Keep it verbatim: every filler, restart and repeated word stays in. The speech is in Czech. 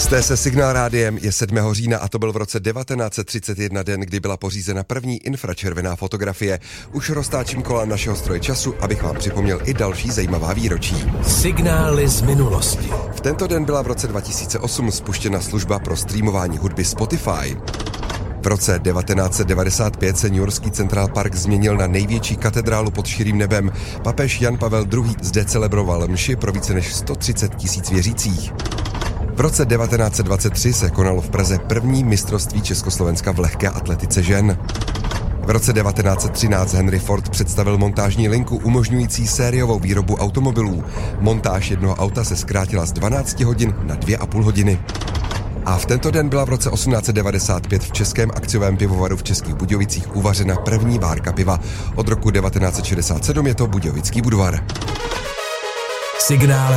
Jste se Signál rádiem, je sedmého října a to byl v roce devatenáct set třicet jedna den, kdy byla pořízena první infračervená fotografie. Už roztáčím kola našeho stroje času, abych vám připomněl i další zajímavá výročí. Signály z minulosti. V tento den byla v roce dva tisíce osm spuštěna služba pro streamování hudby Spotify. V roce devatenáct set devadesát pět se newyorský Central Park změnil na největší katedrálu pod širým nebem. Papež Jan Pavel druhý. zde celebroval mši pro více než sto třicet tisíc věřících. V roce devatenáct set dvacet tři se konalo v Praze první mistrovství Československa v lehké atletice žen. V roce devatenáct set třináct Henry Ford představil montážní linku umožňující sériovou výrobu automobilů. Montáž jednoho auta se zkrátila z dvanácti hodin na dvě a půl hodiny. A v tento den byla v roce osmnáct set devadesát pět v českém akciovém pivovaru v Českých Budějovicích uvařena první várka piva. Od roku devatenáct set šedesát sedm je to Budějovický Budvar. Signál